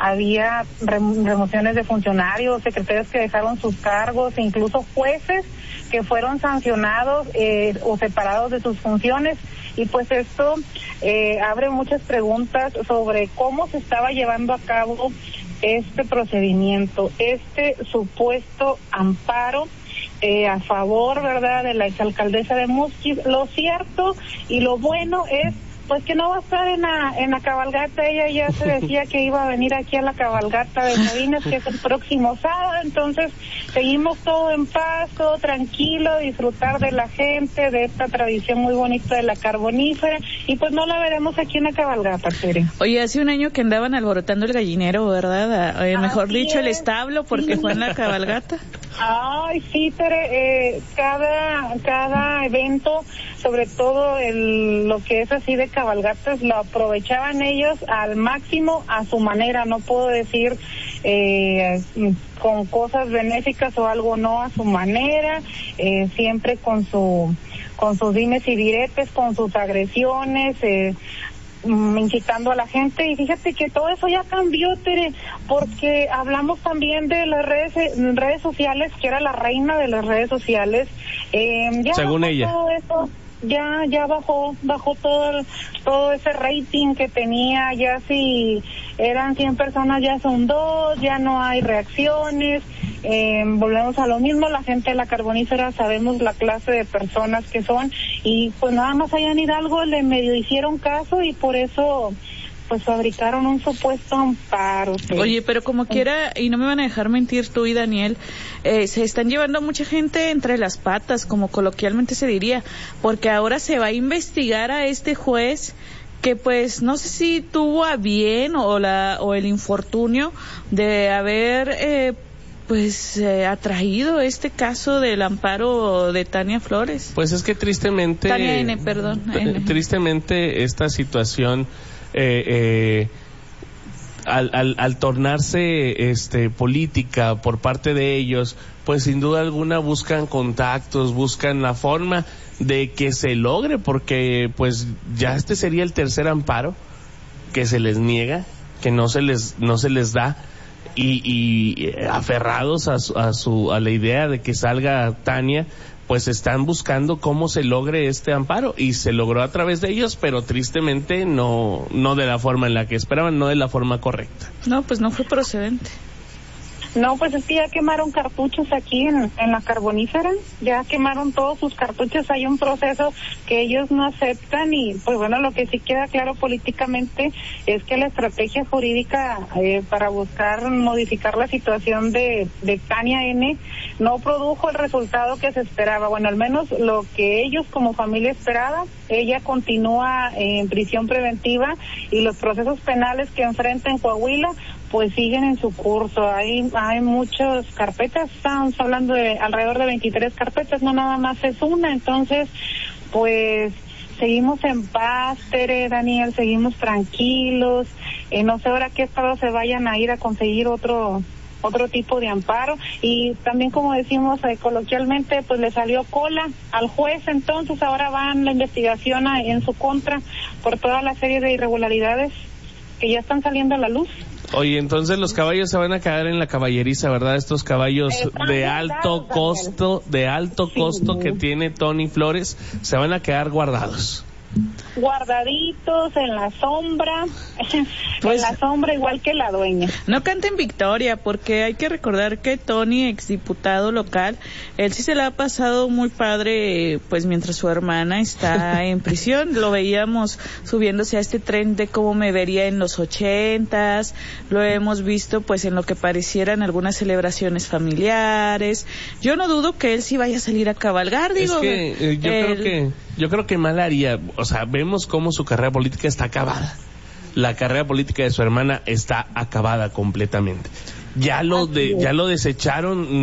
había remociones de funcionarios, secretarios que dejaron sus cargos, e incluso jueces que fueron sancionados o separados de sus funciones. Y pues esto abre muchas preguntas sobre cómo se estaba llevando a cabo este procedimiento, este supuesto amparo a favor, ¿verdad?, de la exalcaldesa de Musquis. Lo cierto y lo bueno es pues que no va a estar en la cabalgata. Ella ya se decía que iba a venir aquí a la cabalgata de Sabinas, que es el próximo sábado. Entonces seguimos todo en paz, todo tranquilo, disfrutar de la gente, de esta tradición muy bonita de la carbonífera, y pues no la veremos aquí en la cabalgata, Tere. Oye, hace un año que andaban alborotando el gallinero, ¿verdad? Mejor dicho, el establo, porque fue en la cabalgata. Ay, sí, Tere, cada evento, sobre todo lo que es así de cabalgatas, lo aprovechaban ellos al máximo a su manera. No puedo decir con cosas benéficas o algo, no, a su manera, siempre con sus dimes y diretes, con sus agresiones, incitando a la gente. Y fíjate que todo eso ya cambió, Tere, porque hablamos también de las redes sociales, que era la reina de las redes sociales. Ya según ella, todo eso ya bajó todo ese rating que tenía. Ya si eran 100 personas, ya son 2, ya no hay reacciones. Volvemos a lo mismo, la gente de la carbonífera sabemos la clase de personas que son, y pues nada más allá en Hidalgo le medio hicieron caso, y por eso pues fabricaron un supuesto amparo. ¿Sí? Oye, pero como quiera, y no me van a dejar mentir tú y Daniel, se están llevando a mucha gente entre las patas, como coloquialmente se diría, porque ahora se va a investigar a este juez que pues no sé si tuvo a bien o el infortunio de haber atraído este caso del amparo de Tania Flores. Pues es que tristemente... Tania N, perdón. Tristemente esta situación, al tornarse política por parte de ellos, pues sin duda alguna buscan contactos, buscan la forma de que se logre, porque pues ya este sería el tercer amparo que se les niega, que no se les da. Y aferrados a la idea de que salga Tania, pues están buscando cómo se logre este amparo, y se logró a través de ellos, pero tristemente no de la forma en la que esperaban, no de la forma correcta. No, pues no fue procedente. No, pues es que ya quemaron cartuchos aquí en la carbonífera, ya quemaron todos sus cartuchos. Hay un proceso que ellos no aceptan, y pues bueno, lo que sí queda claro políticamente es que la estrategia jurídica para buscar modificar la situación de Tania N no produjo el resultado que se esperaba. Bueno, al menos lo que ellos como familia esperaban. Ella continúa en prisión preventiva, y los procesos penales que enfrenta en Coahuila pues siguen en su curso. Hay muchas carpetas, estamos hablando de alrededor de 23 carpetas, no nada más es una. Entonces pues seguimos en paz, Tere, Daniel, seguimos tranquilos. No sé ahora qué estado se vayan a ir a conseguir otro tipo de amparo, y también, como decimos coloquialmente, pues le salió cola al juez. Entonces ahora van la investigación en su contra por toda la serie de irregularidades que ya están saliendo a la luz. Oye, entonces los caballos se van a quedar en la caballeriza, ¿verdad? Estos caballos de alto costo que tiene Tony Flores, se van a quedar guardados. Guardaditos en la sombra, pues, en la sombra, igual que la dueña. No canten victoria, porque hay que recordar que Tony, exdiputado local, él sí se la ha pasado muy padre, pues mientras su hermana está en prisión. Lo veíamos subiéndose a este tren de cómo me vería en los 80s, lo hemos visto pues en lo que parecieran algunas celebraciones familiares. Yo no dudo que él sí vaya a salir a cabalgar, digo. Es que yo creo que mal haría, o sea, vemos cómo su carrera política está acabada. La carrera política de su hermana está acabada completamente. Ya lo desecharon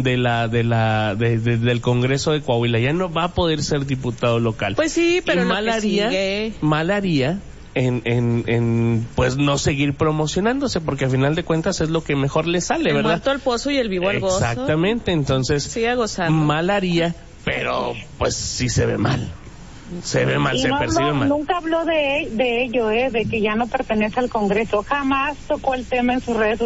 del Congreso de Coahuila. Ya no va a poder ser diputado local. Pues sí, pero mal haría en pues no seguir promocionándose, porque al final de cuentas es lo que mejor le sale, ¿verdad? El muerto al pozo y el vivo al gozo. Exactamente, entonces siga gozando. Mal haría, pero pues sí se ve mal. Se ve mal, se percibe mal. Nunca habló de ello, de que ya no pertenece al Congreso. Jamás tocó el tema en sus redes sociales.